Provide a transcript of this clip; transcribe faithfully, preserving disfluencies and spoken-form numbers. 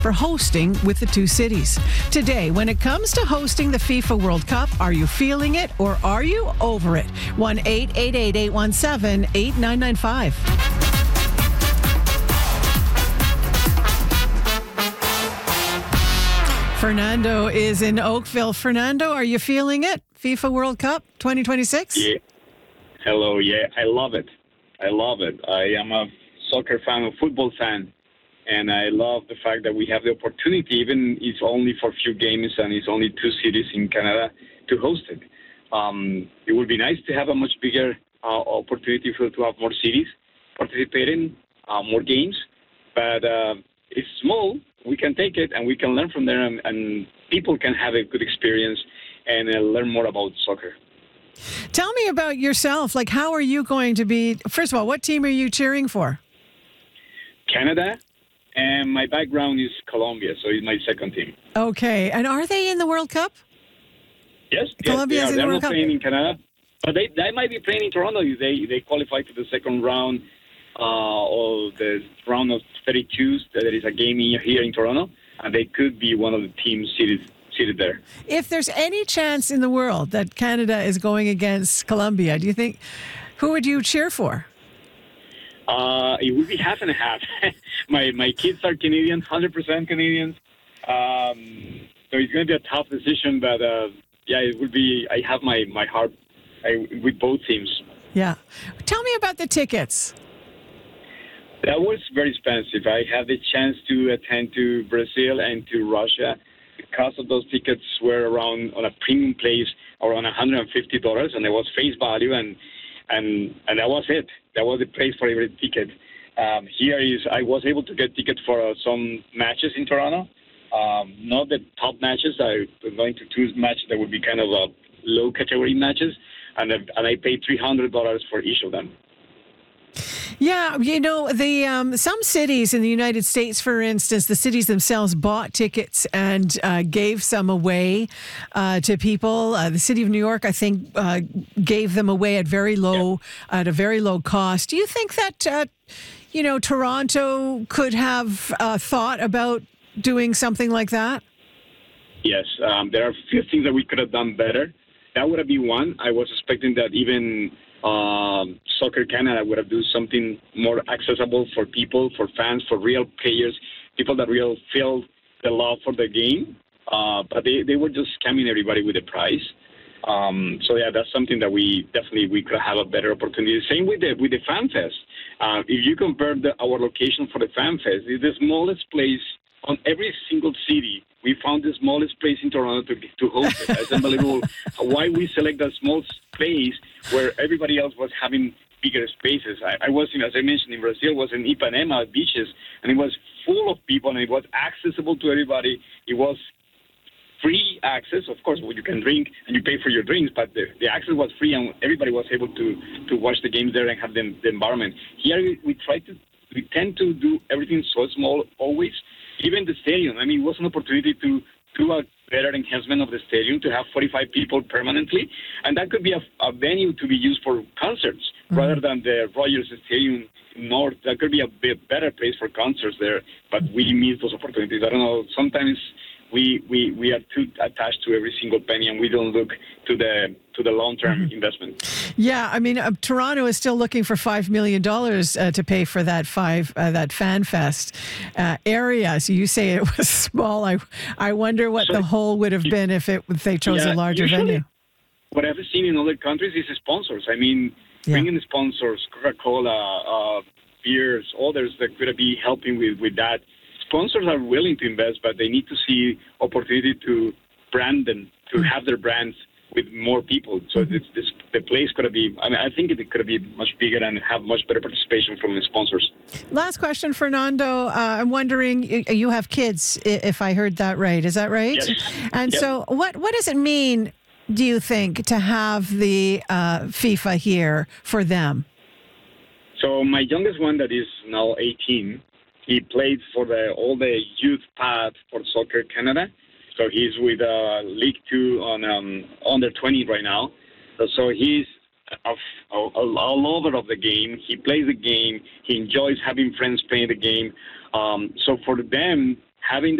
for hosting with the two cities. Today, when it comes to hosting the FIFA World Cup, are you feeling it or are you over it? one eight eight eight, eight one seven, eight nine nine five. Fernando is in Oakville. Fernando, are you feeling it? FIFA World Cup twenty twenty-six? Yeah. Hello. Yeah, I love it. I love it. I am a soccer fan, a football fan. And I love the fact that we have the opportunity, even it's only for a few games and it's only two cities in Canada, to host it. Um, it would be nice to have a much bigger uh, opportunity for to have more cities participating, uh, more games. But uh, it's small. We can take it and we can learn from there, and, and people can have a good experience and uh, learn more about soccer. Tell me about yourself. Like, how are you going to be? First of all, what team are you cheering for? Canada. And my background is Colombia, so it's my second team. Okay. And are they in the World Cup? Yes. Colombia's yes, in they the are. World They're not Cup. playing in Canada, but they, they might be playing in Toronto. They they qualify to the second round uh, or the round of thirty-two. There is a game here in Toronto, and they could be one of the teams seated seated there. If there's any chance in the world that Canada is going against Colombia, do you think, who would you cheer for? Uh, it would be half and half. my my kids are Canadian, one hundred percent Canadians. Um, so it's going to be a tough decision, but uh, yeah, it would be. I have my, my heart I, with both teams. Yeah. Tell me about the tickets. That was very expensive. I had the chance to attend to Brazil and to Russia. The cost of those tickets were around, on a premium place, around one hundred fifty dollars, and it was face value, and and and that was it. That was the price for every ticket. Um, here is, I was able to get tickets for uh, some matches in Toronto. Um, not the top matches. I was going to choose matches that would be kind of uh, low category matches, and, uh, and I paid three hundred dollars for each of them. Yeah, you know, the um, some cities in the United States, for instance, the cities themselves bought tickets and uh, gave some away uh, to people. Uh, the city of New York, I think, uh, gave them away at very low, yeah. at a very low cost. Do you think that, uh, you know, Toronto could have uh, thought about doing something like that? Yes, um, there are a few things that we could have done better. That would have been one. I was expecting that even Um, Soccer Canada would have done something more accessible for people, for fans, for real players, people that real feel the love for the game. Uh, but they, they were just scamming everybody with the price. Um, so yeah, that's something that we definitely we could have a better opportunity. Same with the with the Fan Fest. Uh, if you compare the, our location for the Fan Fest, it's the smallest place on every single city. We found the smallest place in Toronto to, to host it. It's unbelievable why we select that small space where everybody else was having bigger spaces. I, I was, in, as I mentioned, in Brazil, was in Ipanema beaches, and it was full of people, and it was accessible to everybody. It was free access. Of course, you can drink and you pay for your drinks, but the, the access was free, and everybody was able to, to watch the games there and have the, the environment. Here, we, we try to, we tend to do everything so small always. Even the stadium, I mean, it was an opportunity to do a better enhancement of the stadium, to have forty-five people permanently, and that could be a, a venue to be used for concerts mm-hmm. rather than the Rogers Stadium North. That could be a bit better place for concerts there, but we miss those opportunities. I don't know, sometimes we, we, we are too attached to every single penny, and we don't look to the to the long-term mm-hmm. investment. Yeah, I mean, uh, Toronto is still looking for five million dollars uh, to pay for that five uh, that Fan Fest uh, area. So you say it was small. I I wonder what so, the whole would have been if it if they chose yeah, a larger usually, venue. What I've seen in other countries is sponsors. I mean, yeah. bringing the sponsors, Coca-Cola, uh, beers, others that could be helping with, with that. Sponsors are willing to invest, but they need to see opportunity to brand them, to mm-hmm. have their brands with more people. So mm-hmm. this, this, the place could be, I mean, I think it could be much bigger and have much better participation from the sponsors. Last question, Fernando. Uh, I'm wondering, you have kids, if I heard that right. Is that right? Yes. And yep. so what, what does it mean, do you think, to have the uh, FIFA here for them? So my youngest one that is now eighteen, he played for the all the youth path for Soccer Canada. So he's with uh, League Two on um, under twenty right now. So, so he's a, a, a lover of the game. He plays the game. He enjoys having friends playing the game. Um, so for them, having